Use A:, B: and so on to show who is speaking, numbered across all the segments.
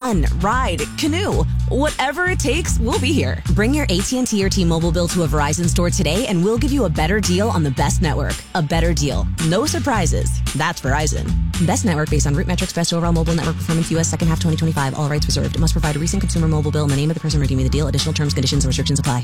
A: run, ride, canoe. Whatever it takes, we'll be here. Bring your AT&T or T-Mobile bill to a Verizon store today and we'll give you a better deal on the best network. A better deal. No surprises. That's Verizon. Best network based on root metrics, best overall mobile network performance, U.S. second half 2025. All rights reserved. Must provide a recent consumer mobile bill in the name of the person redeeming the deal. Additional terms, conditions, and restrictions apply.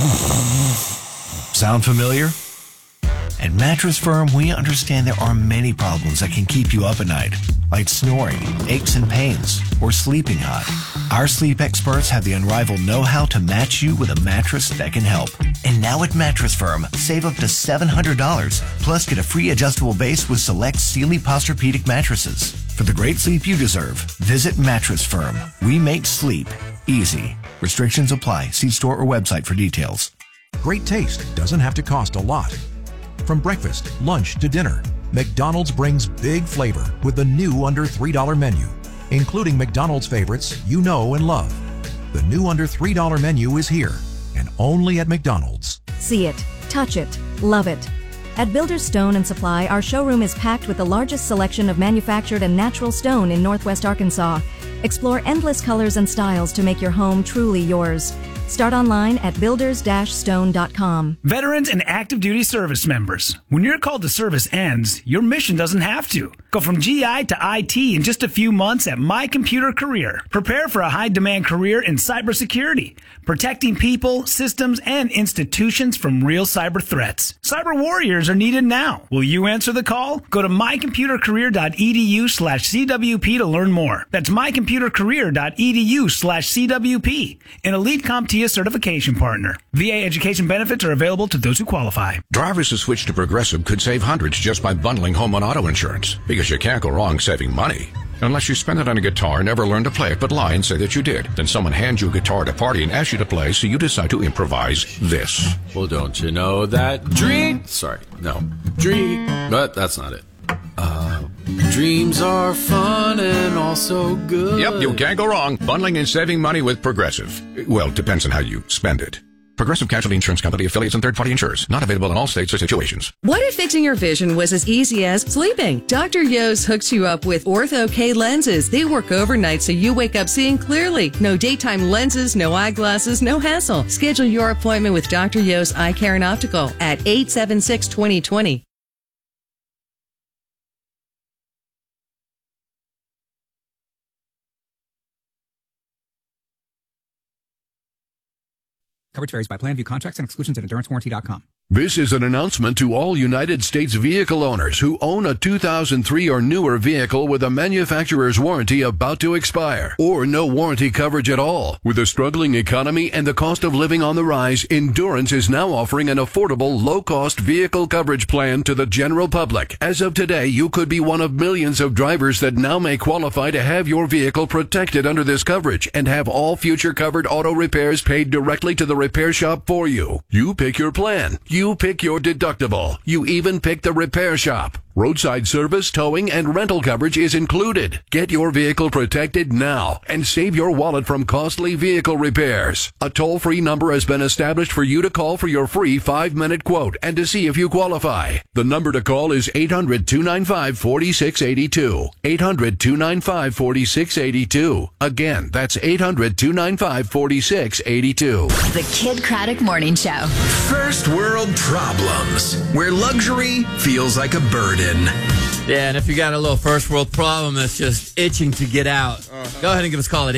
B: Sound familiar? At Mattress Firm, we understand there are many problems that can keep you up at night, like snoring, aches and pains, or sleeping hot. Our sleep experts have the unrivaled know-how to match you with a mattress that can help. And now at Mattress Firm, save up to $700, plus get a free adjustable base with select Sealy Posturepedic mattresses. For the great sleep you deserve, visit Mattress Firm. We make sleep easy. Restrictions apply. See store or website for details.
C: Great taste doesn't have to cost a lot. From breakfast, lunch to dinner, McDonald's brings big flavor with the new under $3 menu, including McDonald's favorites you know and love. The new under $3 menu is here and only at McDonald's.
D: See it, touch it, love it. At Builder's Stone and Supply, our showroom is packed with the largest selection of manufactured and natural stone in Northwest Arkansas. Explore endless colors and styles to make your home truly yours. Start online at builders-stone.com.
E: Veterans and active duty service members. When your call to service ends, your mission doesn't have to. Go from GI to IT in just a few months at My Computer Career. Prepare for a high-demand career in cybersecurity, protecting people, systems, and institutions from real cyber threats. Cyber warriors are needed now. Will you answer the call? Go to mycomputercareer.edu/CWP to learn more. That's mycomputercareer.edu/CWP. An elite CompTIA certification partner. VA education benefits are available to those who qualify.
F: Drivers who switch to Progressive could save hundreds just by bundling home and auto insurance. Because you can't go wrong saving money. Unless you spend it on a guitar and never learn to play it but lie and say that you did. Then someone hands you a guitar at a party and asks you to play, so you decide to improvise this.
G: Well, don't you know that but that's not it. Dreams are fun and also good.
F: Yep, you can't go wrong bundling and saving money with Progressive. Well, it depends on how you spend it. Progressive Casualty Insurance Company, affiliates, and third-party insurers. Not available in all states or situations.
H: What if fixing your vision was as easy as sleeping? Dr. Yo's hooks you up with Ortho-K lenses. They work overnight so you wake up seeing clearly. No daytime lenses, no eyeglasses, no hassle. Schedule your appointment with Dr. Yo's Eye Care and Optical at 876-2020.
I: Coverage varies by plan. View contracts and exclusions at endurancewarranty.com.
J: This is an announcement to all United States vehicle owners who own a 2003 or newer vehicle with a manufacturer's warranty about to expire, or no warranty coverage at all. With a struggling economy and the cost of living on the rise, Endurance is now offering an affordable, low-cost vehicle coverage plan to the general public. As of today, you could be one of millions of drivers that now may qualify to have your vehicle protected under this coverage and have all future covered auto repairs paid directly to the repair shop for you. You pick your plan. You pick your deductible. You even pick the repair shop. Roadside service, towing, and rental coverage is included. Get your vehicle protected now and save your wallet from costly vehicle repairs. A toll-free number has been established for you to call for your free 5-minute quote and to see if you qualify. The number to call is 800-295-4682. 800-295-4682. Again, that's 800-295-4682.
K: The Kid Craddock Morning Show.
L: First world problems, where luxury feels like a burden.
M: Yeah, and if you got a little first world problem that's just itching to get out, go ahead and give us a call at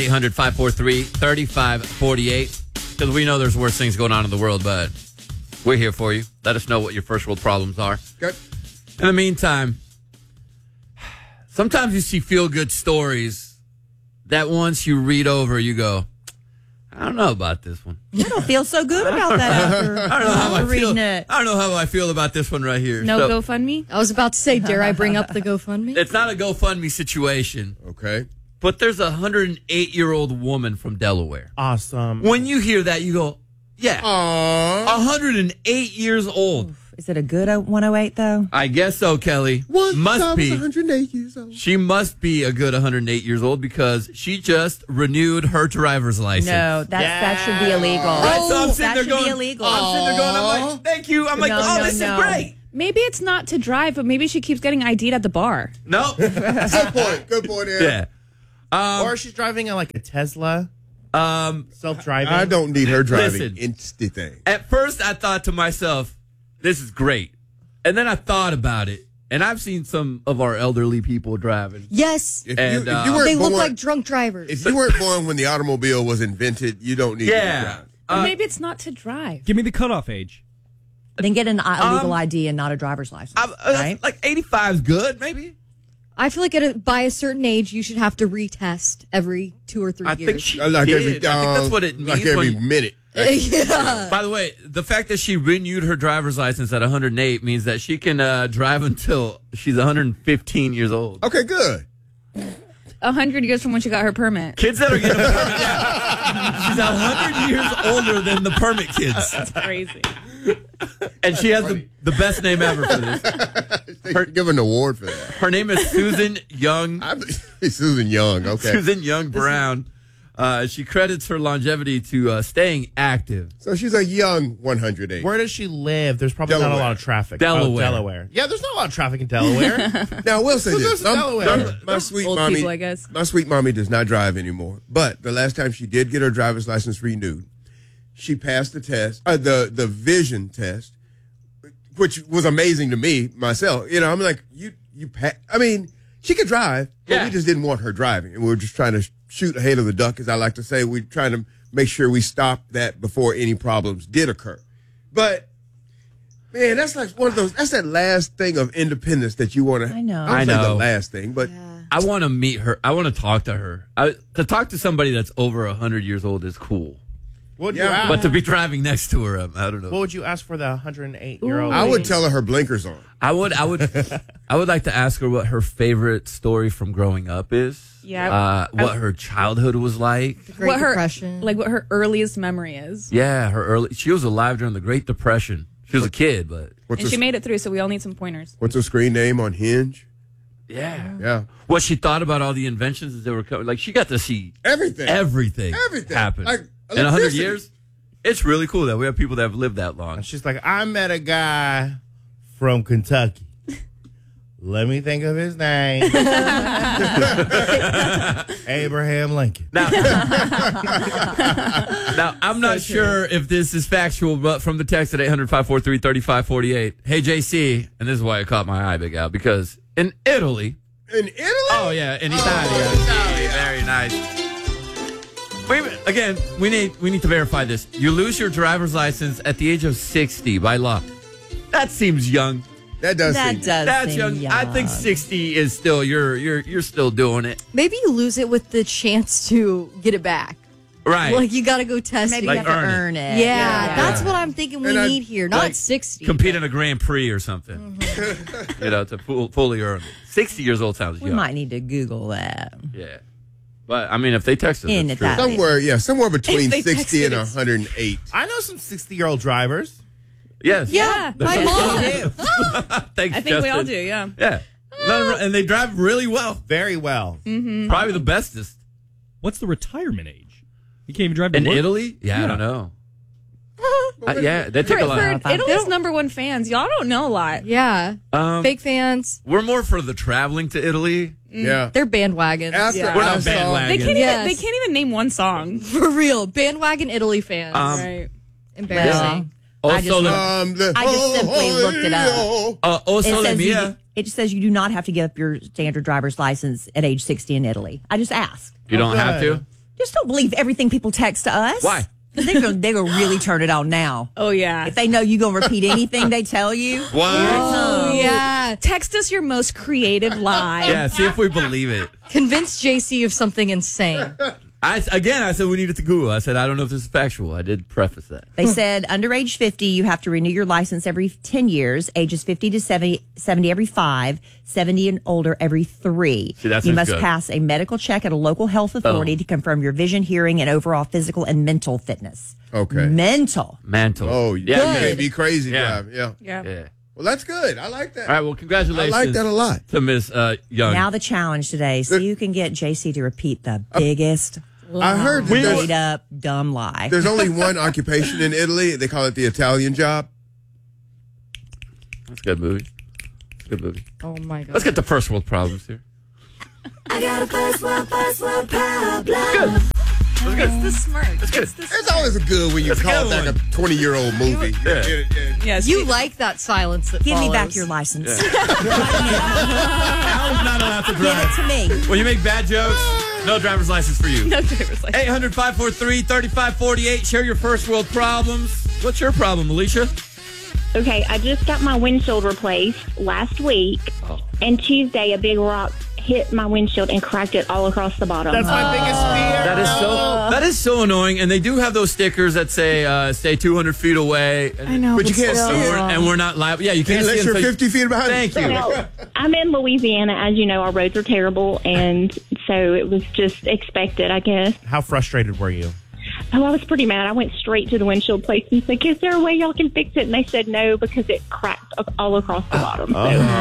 M: 800-543-3548. Because we know there's worse things going on in the world, but we're here for you. Let us know what your first world problems are.
N: Good.
M: In the meantime, sometimes you see feel-good stories that once you read over, you go, I don't know about this one.
O: You don't feel so good about that after,
M: I don't know how I feel.
O: it.
M: I don't know how I feel about this one right here.
O: No GoFundMe?
P: I was about to say, dare I bring up the GoFundMe?
M: It's not a GoFundMe situation.
N: Okay.
M: But there's a 108-year-old woman from Delaware.
Q: Awesome.
M: When you hear that, you go, yeah.
N: Aww.
M: 108 years old.
O: Is it a good 108, though?
M: I guess so, Kelly.
N: Must be 108 years old.
M: She must be a good 108 years old because she just renewed her driver's license.
O: No, that should be illegal.
M: Right, so I'm sitting
O: that
M: there
O: should
M: going,
O: be illegal.
M: I'm sitting there going, I'm like, thank you. I'm like, this is great.
P: Maybe it's not to drive, but maybe she keeps getting ID'd at the bar.
M: No.
N: Good point. Good point, Aaron.
M: Yeah.
Q: Or she's driving a Tesla. Self-driving.
N: I don't need her driving.
M: Listen,
N: Instant thing.
M: At first, I thought to myself, this is great. And then I thought about it. And I've seen some of our elderly people driving.
P: Yes.
N: If you weren't
P: they look
N: born-
P: like drunk drivers.
N: If you weren't born when the automobile was invented, you don't need to drive.
R: Or maybe it's not to drive.
S: Give me the cutoff age.
O: Then get an illegal ID and not a driver's license. Right?
M: Like 85 is good, maybe.
P: I feel like by a certain age, you should have to retest every 2 or 3 years.
M: I think she
N: Like
M: did.
N: every-
M: I think that's what it means.
N: like every minute.
P: Yeah.
M: By the way, the fact that she renewed her driver's license at 108 means that she can drive until she's 115 years old.
N: Okay, good.
R: 100 years from when she got her permit.
M: Kids that are getting a permit, yeah. She's 100 years older than the permit kids.
R: That's crazy.
M: And she has the best name ever for this.
N: Give an award for that.
M: Her name is Susan Young.
N: Susan Young, okay.
M: Susan Young Brown. She credits her longevity to staying active.
N: So she's a young 108.
Q: Where does she live? There's probably not a lot of traffic.
M: Delaware.
Q: Oh, Delaware. Yeah, there's not a lot of traffic in Delaware.
N: Now, I will say
Q: Who
N: this.
Q: lives in Delaware?
N: My sweet
R: Old
N: mommy,
R: people, I guess.
N: my sweet mommy does not drive anymore. But the last time she did get her driver's license renewed, she passed the test, the vision test, which was amazing to me myself. You know, I'm like, I mean, she could drive, but we just didn't want her driving, and we were just trying to shoot ahead of the duck, as I like to say. We're trying to make sure we stopped that before any problems did occur. But man, that's like one of those. That's that last thing of independence that you want to.
O: I know.
N: I
M: I
N: know the
M: know.
N: last thing, but
M: I want to meet her. I want to talk to her. To talk to somebody that's over 100 years old is cool.
Q: What would you ask?
M: But to be driving next to her, I don't know.
Q: What would you ask for the 108-year-old?
N: I would tell her blinkers on.
M: I would like to ask her what her favorite story from growing up is.
R: Yeah.
M: What her childhood was like.
P: The Great Depression.
R: What her earliest memory is.
M: Yeah, she was alive during the Great Depression. She was a kid, but
R: And she made it through, so we all need some pointers.
N: What's her screen name on Hinge?
M: yeah. What she thought about all the inventions that were coming. Like, she got to see
N: Everything
M: happen.
N: Like
M: In 100
N: electricity.
M: years, it's really cool that we have people that have lived that long.
Q: And she's like, I met a guy from Kentucky. Let me think of his name. Abraham Lincoln.
M: Now, I'm not sure if this is factual, but from the text at 800-543-3548. Hey, JC, and this is why it caught my eye, Big Al, because in Italy.
N: In Italy?
M: Oh, yeah, in Italy. Very nice. We need to verify this. You lose your driver's license at the age of 60 by law. That seems young. That's young. I think 60 is still you're still doing it.
P: Maybe you lose it with the chance to get it back.
M: Right.
P: Like you got to go test
O: Maybe
P: it.
O: you have to earn it.
P: Yeah, that's what I'm thinking we need here. Not 60.
M: Compete in a Grand Prix or something. To fully earn it. 60 years old sounds
O: We
M: young.
O: might need to Google that.
M: Yeah. But, I mean, if they text us,
O: In
M: it's true.
O: Italy.
N: Somewhere between
Q: If they
N: 60 and
Q: texted us.
N: 108.
Q: I know some 60-year-old drivers.
M: Yes.
R: Yeah.
P: My mom.
M: Thanks,
R: I think we all
M: Justin.
R: do, yeah.
M: Yeah. And they drive really well.
Q: Very well.
R: Mm-hmm.
M: Probably the bestest.
S: What's the retirement age? You can't even drive to
M: In
S: work?
M: Italy? Yeah, I don't know. Yeah, they take a lot.
R: For Italy's #1 fans, y'all don't know a lot.
P: Yeah. Fake fans.
M: We're more for the traveling to Italy.
N: Yeah.
P: They're bandwagons.
N: After
M: We're
N: I
M: not
N: saw-
M: bandwagon.
R: They can't even name one song.
P: For real. Bandwagon Italy fans.
R: Right.
P: Embarrassing.
O: I just simply looked it up. It says you do not have to give up your standard driver's license at age 60 in Italy. I just asked.
M: You don't have to?
O: Just don't believe everything people text to us.
M: Why?
O: They're gonna really turn it on now.
R: Oh, yeah.
O: If they know you're going to repeat anything they tell you.
R: Oh, yeah. Text us your most creative lie.
M: Yeah, see if we believe it.
P: Convince JC of something insane.
M: I said we needed to Google. I said, I don't know if this is factual. I did preface that.
O: They said under age 50, you have to renew your license every 10 years, ages 50 to 70 every 5, 70 and older every 3.
M: See, that
O: you
M: seems
O: must
M: good.
O: pass a medical check at a local health authority to confirm your vision, hearing, and overall physical and mental fitness.
N: Okay.
O: Mental.
N: Oh, you can't be crazy
M: Yeah.
N: driving. Yeah.
M: Yeah.
N: Well, that's good. I like that.
M: All right, well, congratulations.
N: I like that a lot.
M: To Miss Young.
O: Now the challenge today, so you can get JC to repeat the biggest,
N: I heard that
O: made up, dumb lie.
N: there's only one occupation in Italy. They call it the Italian job.
M: That's a good movie. It's a good movie.
P: Oh, my God.
M: Let's get to first world problems here.
T: I got a first world problem.
M: Good.
R: It's the smirk.
N: It's always good when you call it like a 20-year-old movie.
M: Yeah.
P: Yes, you like that silence that
O: Give
P: follows.
O: me back your license.
M: Alan's not allowed to
O: Give
M: drive.
O: it to me.
M: When you make bad jokes, no driver's license for you.
R: No driver's license.
M: 800-543-3548. Share your first world problems. What's your problem, Alicia?
U: Okay, I just got my windshield replaced last week, and Tuesday a big rock hit my windshield and cracked it all across the bottom.
Q: That's my biggest fear.
M: That is so annoying. And they do have those stickers that say stay 200 feet away.
U: I know,
N: but you can't see it.
M: And we're not liable. Yeah, you can't
N: unless
M: see it
N: you're
M: until
N: 50 feet behind.
M: Thank you.
U: Well, I'm in Louisiana. As you know, our roads are terrible, and so it was just expected, I guess.
Q: How frustrated were you?
U: Oh, I was pretty mad. I went straight to the windshield place and said, is there a way y'all can fix it? And they said no, because it cracked all across the bottom.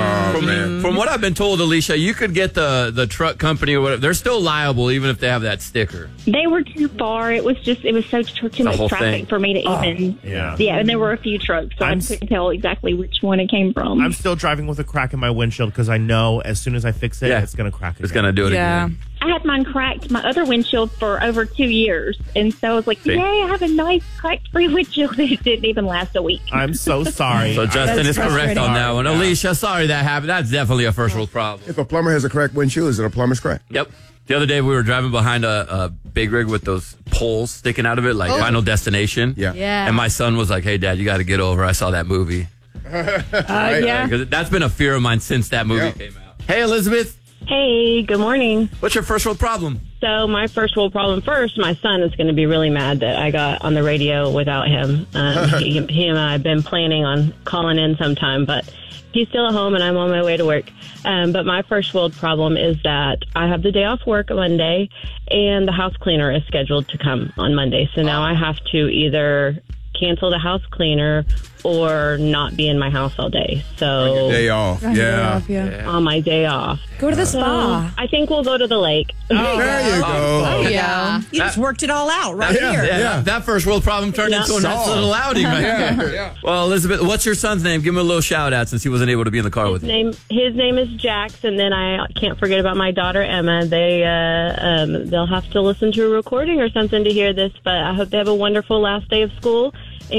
M: From what I've been told, Alicia, you could get the truck company or whatever. They're still liable even if they have that sticker.
U: They were too far. It was too much traffic
M: thing.
U: for me to even. Yeah, and there were a few trucks, so I couldn't tell exactly which one it came from.
Q: I'm still driving with a crack in my windshield because I know as soon as I fix it, it's going to crack again.
M: It's going to do it again.
U: I had mine cracked, my other windshield, for over 2 years. And so I was like, yay, I have a nice cracked-free windshield. It didn't even last a week.
Q: I'm so sorry.
M: So Justin is correct on that one. Alicia, sorry that happened. That's definitely a first world problem.
N: If a plumber has a cracked windshield, is it a plumber's crack?
M: Yep. The other day we were driving behind a big rig with those poles sticking out of it, like Final Destination.
P: Yeah.
M: And my son was like, hey, Dad, you got to get over. I saw that movie.
U: Yeah.
M: Because that's been a fear of mine since that movie came out. Hey, Elizabeth.
U: Hey, good morning.
M: What's your first world problem?
V: So my first world problem first, my son is going to be really mad that I got on the radio without him. He and I have been planning on calling in sometime, but he's still at home and I'm on my way to work. But my first world problem is that I have the day off work on Monday and the house cleaner is scheduled to come on Monday. So now I have to either cancel the house cleaner or not be in my house all day. So
N: day off. Yeah.
V: On my day off.
R: Go to the spa.
V: I think we'll go to the lake.
N: Oh, there you go.
O: Oh, yeah. You just worked it all out right here.
M: Yeah. That first world problem turned into a nice little outing right there. Well, Elizabeth, what's your son's name? Give him a little shout out since he wasn't able to be in the car with you.
V: His name is Jax, and then I can't forget about my daughter Emma. They'll have to listen to a recording or something to hear this, but I hope they have a wonderful last day of school.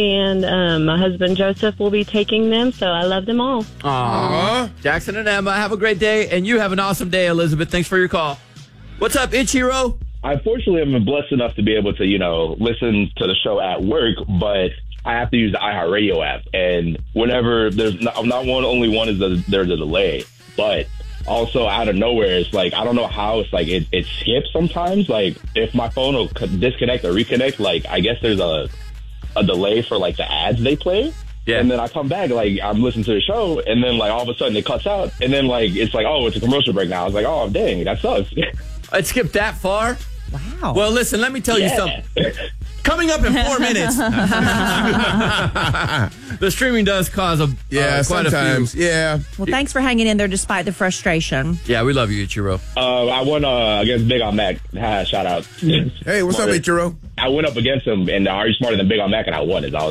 V: And my husband Joseph will be taking them, so I love them all.
M: Aww. Jackson and Emma, have a great day, and you have an awesome day, Elizabeth. Thanks for your call. What's up, Ichiro?
W: Unfortunately, I'm blessed enough to be able to, listen to the show at work, but I have to use the iHeartRadio app. And whenever there's only one is there's a delay, but also out of nowhere, it's like, I don't know how it's like it skips sometimes. Like if my phone will disconnect or reconnect, like I guess there's a delay for like the ads they play. Yeah. And then I come back, like I'm listening to the show, and then like all of a sudden it cuts out, and then like it's like, oh, it's a commercial break now. I was like, oh dang, that sucks.
M: It skipped that far? Wow. Well, listen, let me tell you something. Coming up in 4 minutes, the streaming does cause quite a few.
N: Yeah.
O: Well, thanks for hanging in there despite the frustration.
M: Yeah, we love you, Ichiro.
W: I won against Big on Mac. Shout out.
N: Hey, what's up, Ichiro?
W: I went up against him, and Are You Smarter Than Big on Mac? And I won it.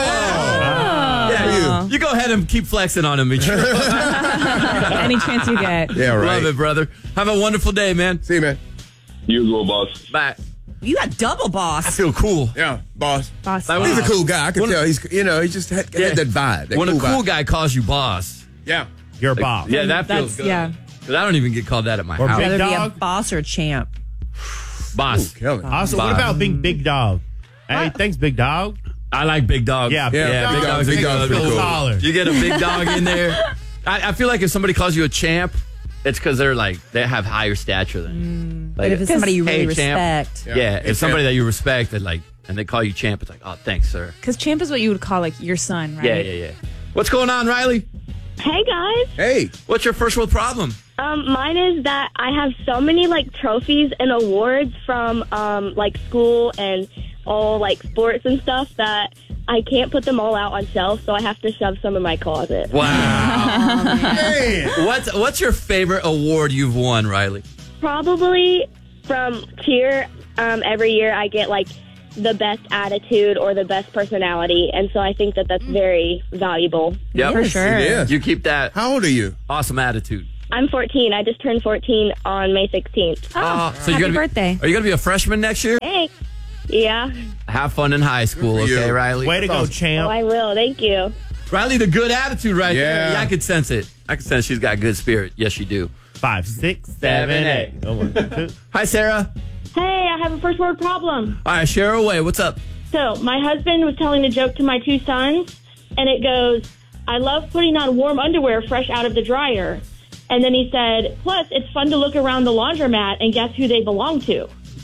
M: Yeah, you go ahead and keep flexing on him, Ichiro.
R: Any chance you get.
N: Yeah, right.
M: Love it, brother. Have a wonderful day, man.
N: See you, man.
W: You as well, boss.
M: Bye.
O: You got double boss.
M: I feel cool.
N: Yeah, boss.
R: Boss.
N: He's a cool guy. I can tell. He just had that vibe.
M: When a cool guy calls you boss.
N: Yeah.
Q: You're a boss.
M: Yeah, that feels good. Yeah. Because I don't even get called that at my house.
O: Rather be a boss or a champ.
M: Boss.
Q: Also, what about being big dog? Hey, thanks, big dog.
M: I like big dogs.
Q: Yeah,
N: big dogs are good.
M: You get a big dog in there. I feel like if somebody calls you a champ, it's because they have higher stature than.
O: But if it's somebody you really respect.
M: Yeah, if somebody that you respect and they call you champ, it's like, oh, thanks, sir.
R: Because champ is what you would call like your son, right?
M: Yeah. What's going on, Riley?
U: Hey, guys.
N: Hey.
M: What's your first world problem?
U: Mine is that I have so many like trophies and awards from like school and all like sports and stuff that I can't put them all out on shelves, so I have to shove some in my closet.
M: Wow. What's your favorite award you've won, Riley?
U: Probably from cheer. Every year I get like the best attitude or the best personality, and so I think that's very valuable.
M: Yeah,
R: for sure.
N: It is.
M: You keep that.
N: How old are you?
M: Awesome attitude.
U: I'm 14. I just turned 14 on May 16th.
M: So
O: happy birthday.
M: Are you going to be a freshman next year?
U: Thanks. Yeah.
M: Have fun in high school, okay, Riley?
Q: Way to go, champ.
U: Oh, I will. Thank you.
M: Riley, the good attitude right there.
N: Yeah.
M: Yeah, I could sense it. I can sense she's got good spirit. Yes, you do.
Q: 5, 6, 7, 8. Oh, 1, 2.
M: Hi, Sarah.
A: Hey, I have a first word problem.
M: All right, share away. What's up?
A: So, my husband was telling a joke to my 2 sons, and it goes, I love putting on warm underwear fresh out of the dryer. And then he said, plus, it's fun to look around the laundromat and guess who they belong to.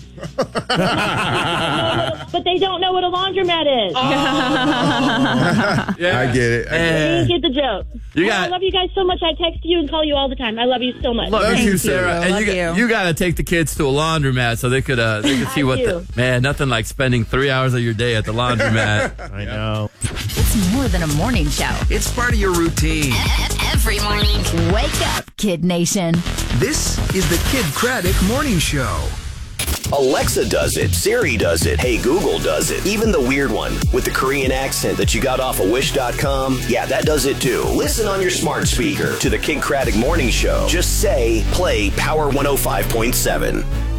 A: But they don't know what a laundromat is.
N: Yeah. I get it.
A: They didn't get the joke.
M: I
A: love you guys so much. I text you and call you all the time. I love you so much.
M: Love you, Sarah. And you got to take the kids to a laundromat so they could see what man, nothing like spending 3 hours of your day at the laundromat.
Q: I know.
K: It's more than a morning show.
L: It's part of your routine.
K: Every morning. Wake up, Kid Nation.
L: This is the Kid Craddock Morning Show.
B: Alexa does it, Siri does it, Hey Google does it, even the weird one with the Korean accent that you got off of Wish.com, yeah, that does it too. Listen on your smart speaker to the Kid Craddock Morning Show. Just say, play Power 105.7.